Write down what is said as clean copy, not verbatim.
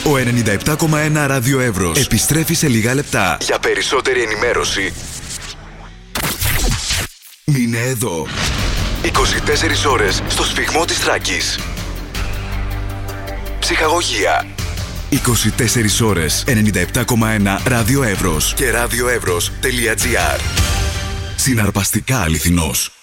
Ο 97,1 Ράδιο Εύρος επιστρέφει σε λίγα λεπτά. Για περισσότερη ενημέρωση, μείνε εδώ. 24 ώρες στο σφυγμό της Θράκης. Ψυχαγωγία. 24 ώρες 97,1 Ράδιο Εύρος και radioevros.gr. Συναρπαστικά αληθινός.